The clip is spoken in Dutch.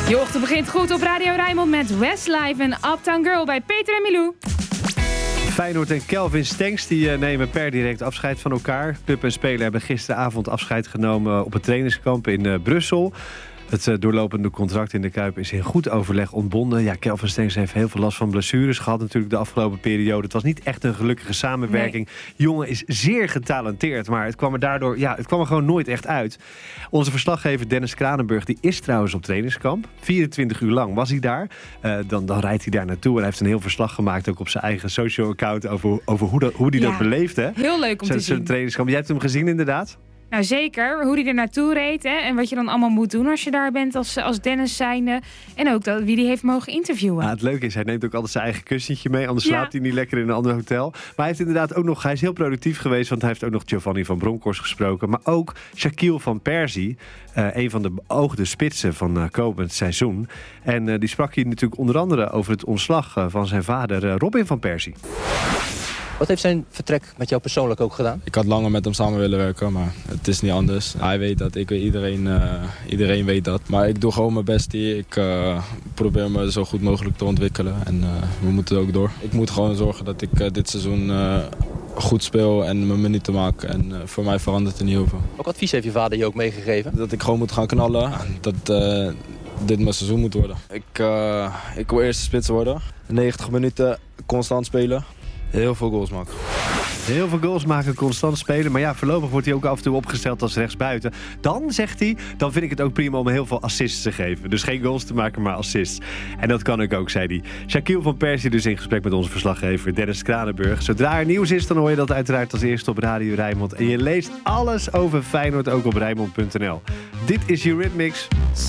Je ochtend begint goed op Radio Rijnmond met Westlife en Uptown Girl bij Peter en Milou. Feyenoord en Kelvin Stenks die nemen per direct afscheid van elkaar. Club en speler hebben gisteravond afscheid genomen op het trainingskamp in Brussel. Het doorlopende contract in de Kuip is in goed overleg ontbonden. Ja, Kelvin Stenks heeft heel veel last van blessures gehad natuurlijk de afgelopen periode. Het was niet echt een gelukkige samenwerking. Nee. Jongen is zeer getalenteerd, maar het kwam er gewoon nooit echt uit. Onze verslaggever Dennis Kranenburg die is trouwens op trainingskamp. 24 uur lang was hij daar. Dan rijdt hij daar naartoe en hij heeft een heel verslag gemaakt ook op zijn eigen social account over hoe hij dat beleeft. Hè? Heel leuk om te zien. Zijn trainingskamp. Jij hebt hem gezien inderdaad? Nou zeker, hoe hij er naartoe reed hè? En wat je dan allemaal moet doen als je daar bent als Dennis zijnde. En ook wie die heeft mogen interviewen. Ja, het leuke is, hij neemt ook altijd zijn eigen kussentje mee. Anders slaapt hij niet lekker in een ander hotel. Maar hij heeft inderdaad ook nog, hij is heel productief geweest. Want hij heeft ook nog Giovanni van Bronckhorst gesproken. Maar ook Shaquille van Persie. Een van de beoogde spitsen van komend seizoen. En die sprak hier natuurlijk onder andere over het ontslag van zijn vader Robin van Persie. Wat heeft zijn vertrek met jou persoonlijk ook gedaan? Ik had langer met hem samen willen werken, maar het is niet anders. Hij weet dat, iedereen weet dat. Maar ik doe gewoon mijn best hier. Ik probeer me zo goed mogelijk te ontwikkelen en we moeten ook door. Ik moet gewoon zorgen dat ik dit seizoen goed speel en mijn minuten maak. En voor mij verandert er niet over. Welk advies heeft je vader je ook meegegeven? Dat ik gewoon moet gaan knallen. Dat dit mijn seizoen moet worden. Ik wil eerste spits worden. 90 minuten constant spelen. Heel veel goals maken. Heel veel goals maken, constant spelen. Maar ja, voorlopig wordt hij ook af en toe opgesteld als rechtsbuiten. Dan, zegt hij, dan vind ik het ook prima om heel veel assists te geven. Dus geen goals te maken, maar assists. En dat kan ik ook, zei hij. Shaquille van Persie dus in gesprek met onze verslaggever Dennis Kranenburg. Zodra er nieuws is, dan hoor je dat uiteraard als eerste op Radio Rijnmond. En je leest alles over Feyenoord ook op Rijnmond.nl. Dit is Eurythmics.